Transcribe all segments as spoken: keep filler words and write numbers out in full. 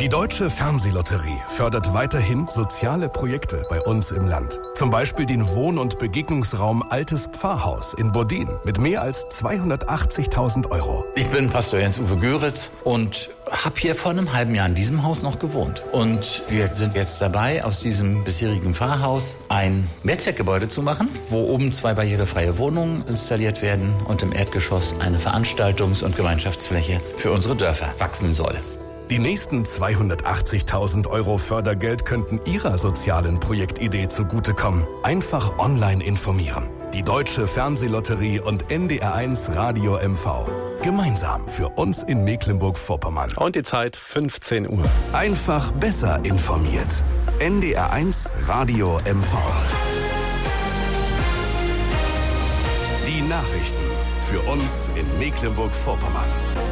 Die Deutsche Fernsehlotterie fördert weiterhin soziale Projekte bei uns im Land. Zum Beispiel den Wohn- und Begegnungsraum Altes Pfarrhaus in Bodin mit mehr als zweihundertachtzigtausend Euro. Ich bin Pastor Jens-Uwe Göritz und habe hier vor einem halben Jahr in diesem Haus noch gewohnt. Und wir sind jetzt dabei, aus diesem bisherigen Pfarrhaus ein Mehrzweckgebäude zu machen, wo oben zwei barrierefreie Wohnungen installiert werden und im Erdgeschoss eine Veranstaltungs- und Gemeinschaftsfläche für unsere Dörfer wachsen soll. Die nächsten zweihundertachtzigtausend Euro Fördergeld könnten Ihrer sozialen Projektidee zugutekommen. Einfach online informieren. Die Deutsche Fernsehlotterie und N D R eins Radio M V. Gemeinsam für uns in Mecklenburg-Vorpommern. Und die Zeit fünfzehn Uhr. Einfach besser informiert. N D R eins Radio M V. Die Nachrichten für uns in Mecklenburg-Vorpommern.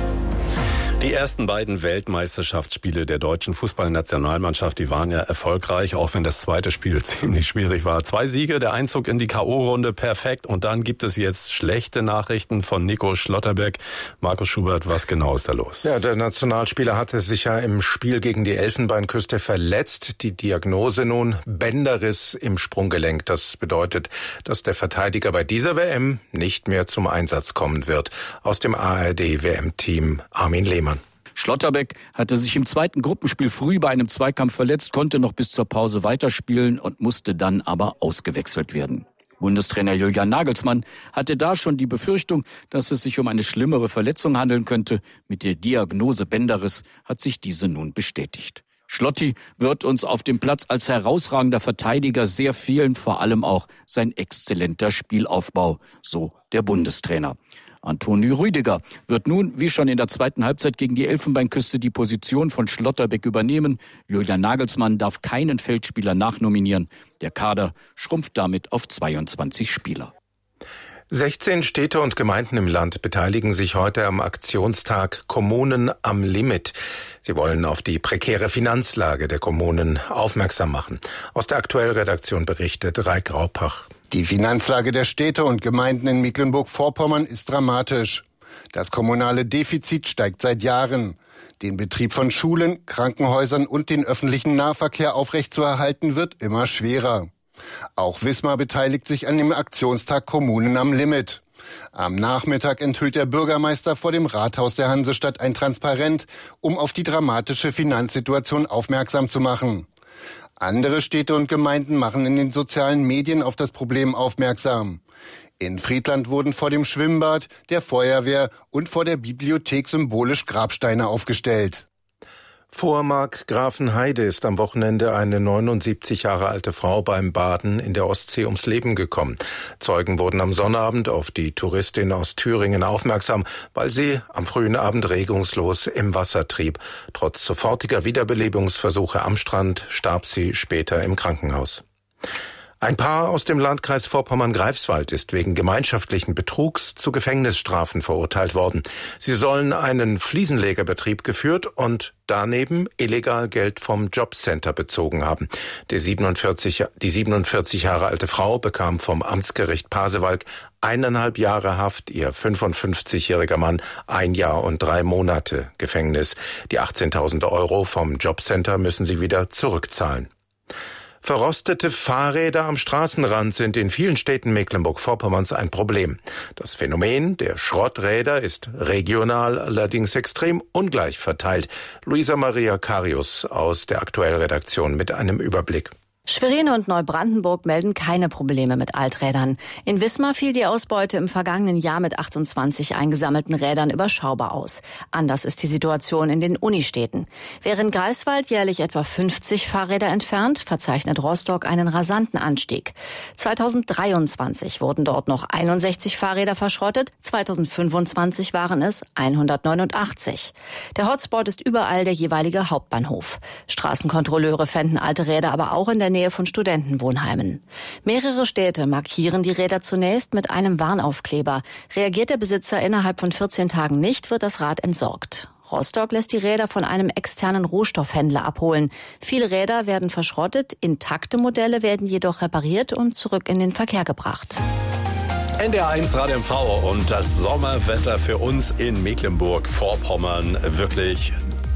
Die ersten beiden Weltmeisterschaftsspiele der deutschen Fußballnationalmannschaft, die waren ja erfolgreich, auch wenn das zweite Spiel ziemlich schwierig war. Zwei Siege, der Einzug in die K O-Runde, perfekt. Und dann gibt es jetzt schlechte Nachrichten von Nico Schlotterbeck. Markus Schubert, was genau ist da los? Ja, der Nationalspieler hatte sich ja im Spiel gegen die Elfenbeinküste verletzt. Die Diagnose nun Bänderriss im Sprunggelenk. Das bedeutet, dass der Verteidiger bei dieser W M nicht mehr zum Einsatz kommen wird. Aus dem A R D-W M-Team Armin Lehmann. Schlotterbeck hatte sich im zweiten Gruppenspiel früh bei einem Zweikampf verletzt, konnte noch bis zur Pause weiterspielen und musste dann aber ausgewechselt werden. Bundestrainer Julian Nagelsmann hatte da schon die Befürchtung, dass es sich um eine schlimmere Verletzung handeln könnte. Mit der Diagnose Bänderriss hat sich diese nun bestätigt. Schlotti wird uns auf dem Platz als herausragender Verteidiger sehr fehlen, vor allem auch sein exzellenter Spielaufbau, so der Bundestrainer. Antonio Rüdiger wird nun, wie schon in der zweiten Halbzeit gegen die Elfenbeinküste, die Position von Schlotterbeck übernehmen. Julian Nagelsmann darf keinen Feldspieler nachnominieren. Der Kader schrumpft damit auf zweiundzwanzig Spieler. sechzehn Städte und Gemeinden im Land beteiligen sich heute am Aktionstag Kommunen am Limit. Sie wollen auf die prekäre Finanzlage der Kommunen aufmerksam machen. Aus der Aktuellredaktion berichtet Raik Raupach. Die Finanzlage der Städte und Gemeinden in Mecklenburg-Vorpommern ist dramatisch. Das kommunale Defizit steigt seit Jahren. Den Betrieb von Schulen, Krankenhäusern und den öffentlichen Nahverkehr aufrechtzuerhalten wird immer schwerer. Auch Wismar beteiligt sich an dem Aktionstag Kommunen am Limit. Am Nachmittag enthüllt der Bürgermeister vor dem Rathaus der Hansestadt ein Transparent, um auf die dramatische Finanzsituation aufmerksam zu machen. Andere Städte und Gemeinden machen in den sozialen Medien auf das Problem aufmerksam. In Friedland wurden vor dem Schwimmbad, der Feuerwehr und vor der Bibliothek symbolisch Grabsteine aufgestellt. Vor Markgrafenheide ist am Wochenende eine neunundsiebzig Jahre alte Frau beim Baden in der Ostsee ums Leben gekommen. Zeugen wurden am Sonnabend auf die Touristin aus Thüringen aufmerksam, weil sie am frühen Abend regungslos im Wasser trieb. Trotz sofortiger Wiederbelebungsversuche am Strand starb sie später im Krankenhaus. Ein Paar aus dem Landkreis Vorpommern-Greifswald ist wegen gemeinschaftlichen Betrugs zu Gefängnisstrafen verurteilt worden. Sie sollen einen Fliesenlegerbetrieb geführt und daneben illegal Geld vom Jobcenter bezogen haben. Die siebenundvierzig, die siebenundvierzig Jahre alte Frau bekam vom Amtsgericht Pasewalk eineinhalb Jahre Haft, ihr fünfundfünfzigjähriger Mann ein Jahr und drei Monate Gefängnis. Die achtzehntausend Euro vom Jobcenter müssen sie wieder zurückzahlen. Verrostete Fahrräder am Straßenrand sind in vielen Städten Mecklenburg-Vorpommerns ein Problem. Das Phänomen der Schrotträder ist regional allerdings extrem ungleich verteilt. Luisa Maria Karius aus der Aktuellredaktion mit einem Überblick. Schwerin und Neubrandenburg melden keine Probleme mit Alträdern. In Wismar fiel die Ausbeute im vergangenen Jahr mit achtundzwanzig eingesammelten Rädern überschaubar aus. Anders ist die Situation in den Unistädten. Während Greifswald jährlich etwa fünfzig Fahrräder entfernt, verzeichnet Rostock einen rasanten Anstieg. zweitausenddreiundzwanzig wurden dort noch einundsechzig Fahrräder verschrottet, zweitausendfünfundzwanzig waren es hundertneunundachtzig. Der Hotspot ist überall der jeweilige Hauptbahnhof. Straßenkontrolleure fänden alte Räder aber auch in der Nähe von Studentenwohnheimen. Mehrere Städte markieren die Räder zunächst mit einem Warnaufkleber. Reagiert der Besitzer innerhalb von vierzehn Tagen nicht, wird das Rad entsorgt. Rostock lässt die Räder von einem externen Rohstoffhändler abholen. Viele Räder werden verschrottet, intakte Modelle werden jedoch repariert und zurück in den Verkehr gebracht. N D R eins Radio M V und das Sommerwetter für uns in Mecklenburg-Vorpommern. Wirklich